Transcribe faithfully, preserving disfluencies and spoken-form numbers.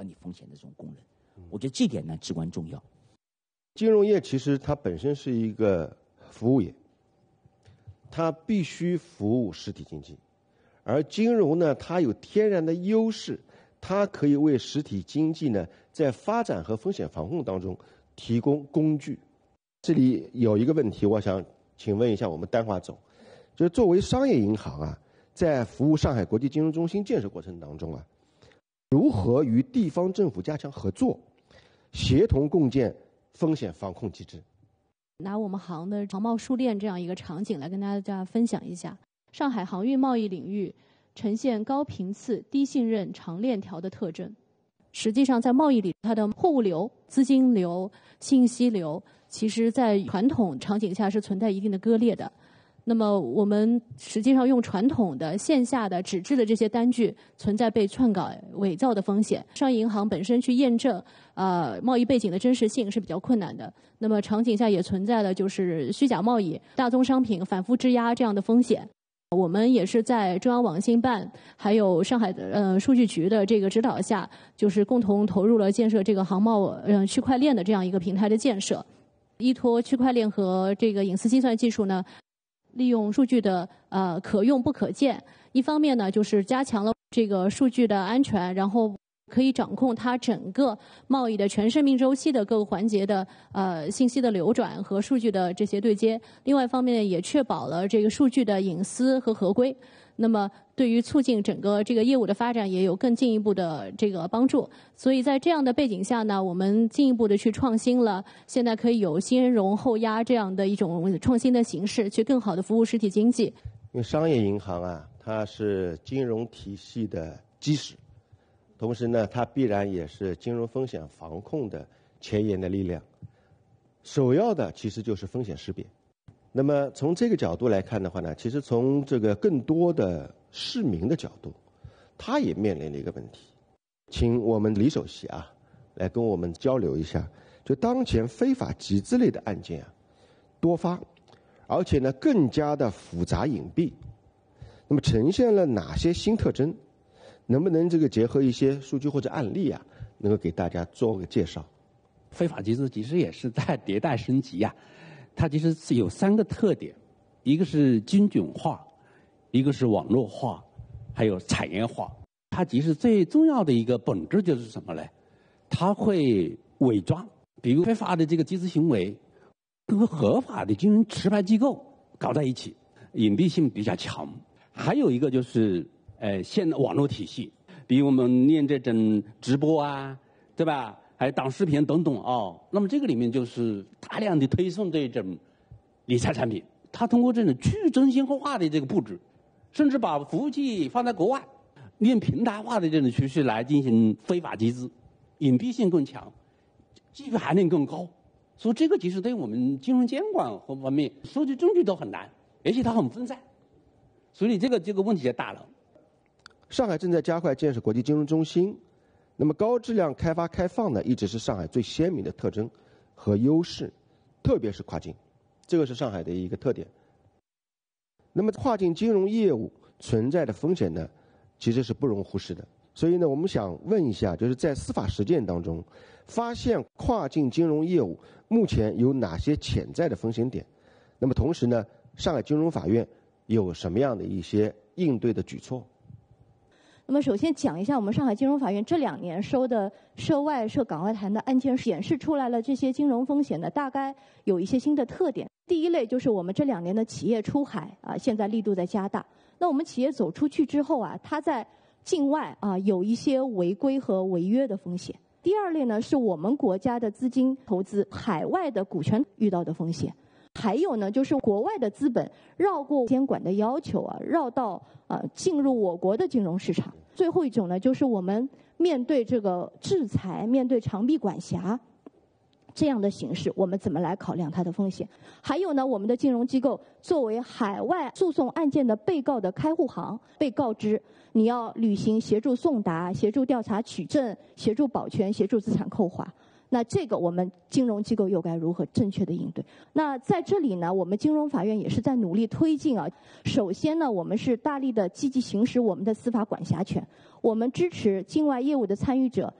管理风险的这种功能。我觉得这点呢至关重要。 金融业其实它本身是一个服务业，它必须服务实体经济，而金融呢，它有天然的优势，它可以为实体经济呢在发展和风险防控当中提供工具。这里有一个问题，我想请问一下我们丹华总，就是作为商业银行啊，在服务上海国际金融中心建设过程当中啊，如何与地方政府加强合作，协同共建风险防控机制？ 拿我们行的航贸数链这样一个场景来跟大家分享一下，上海航运贸易领域呈现高频次、低信任、长链条的特征。实际上，在贸易里，它的货物流、资金流、信息流，其实在传统场景下是存在一定的割裂的。那么我们实际上用传统的线下的纸质的这些单据存在被篡改伪造的风险，商业银行本身去验证呃贸易背景的真实性是比较困难的。那么场景下也存在了就是虚假贸易、大宗商品反复质押这样的风险。我们也是在中央网信办还有上海的呃数据局的这个指导下，就是共同投入了建设这个航贸呃区块链的这样一个平台的建设，依托区块链和这个隐私计算技术呢。利用数据的呃可用不可见，一方面呢就是加强了这个数据的安全，然后可以掌控它整个贸易的全生命周期的各个环节的呃信息的流转和数据的这些对接。另外一方面也确保了这个数据的隐私和合规。那么对于促进整个这个业务的发展也有更进一步的这个帮助。所以在这样的背景下呢，我们进一步的去创新了，现在可以有先融后压这样的一种创新的形式，去更好的服务实体经济。 因为商业银行啊，它是金融体系的基石，同时呢，它必然也是金融风险防控的前沿的力量。首要的其实就是风险识别。那么从这个角度来看的话呢，其实从这个更多的市民的角度，他也面临了一个问题。请我们李首席啊，来跟我们交流一下，就当前非法集资类的案件啊多发，而且呢更加的复杂隐蔽，那么呈现了哪些新特征？能不能这个结合一些数据或者案例啊，能够给大家做个介绍？ 非法集资其实也是在迭代升级呀、啊。它其实是有三个特点，一个是精准化，一个是网络化，还有产业化。它其实最重要的一个本质就是什么呢？它会伪装，比如非法的这个集资行为跟合法的金融持牌机构搞在一起，隐蔽性比较强。还有一个就是呃，现网络体系，比如我们念这种直播啊，对吧？还有短视频等等哦，那么这个里面就是大量的推送这种理财产品，它通过这种去中心化的这个布置，甚至把服务器放在国外，利用平台化的这种趋势来进行非法集资，隐蔽性更强，技术含量更高，所以这个其实对我们金融监管各方面收集证据都很难，而且它很分散，所以这个这个问题就大了。 上海正在加快建设国际金融中心。那么高质量开发开放呢，一直是上海最鲜明的特征和优势，特别是跨境，这个是上海的一个特点。那么跨境金融业务存在的风险呢，其实是不容忽视的。所以呢，我们想问一下，就是在司法实践当中，发现跨境金融业务目前有哪些潜在的风险点？那么同时呢，上海金融法院有什么样的一些应对的举措？ 那么首先讲一下我们上海金融法院这两年收的涉外涉港外谈的案件，显示出来了这些金融风险呢，大概有一些新的特点。第一类就是我们这两年的企业出海啊，现在力度在加大。那我们企业走出去之后啊，它在境外啊有一些违规和违约的风险。第二类呢，是我们国家的资金投资海外的股权遇到的风险。还有呢，就是国外的资本绕过监管的要求啊，绕到呃进入我国的金融市场。最后一种呢，就是我们面对这个制裁，面对长臂管辖这样的形式，我们怎么来考量它的风险？还有呢，我们的金融机构作为海外诉讼案件的被告的开户行，被告知你要履行协助送达、协助调查取证、协助保全、协助资产扣划。那这个我们金融机构又该如何正确的应对？那在这里呢，我们金融法院也是在努力推进啊。首先呢，我们是大力的积极行使我们的司法管辖权，我们支持境外业务的参与者